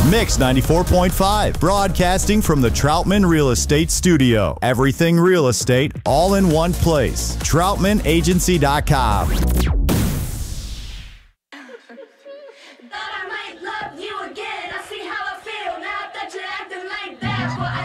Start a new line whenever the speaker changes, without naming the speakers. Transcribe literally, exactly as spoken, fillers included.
Mix ninety-four point five, broadcasting from the Troutman Real Estate Studio. Everything real estate, all in one place. Troutman Agency dot com.
Thought I might love you again. I see how I feel now that you're acting like that. Well,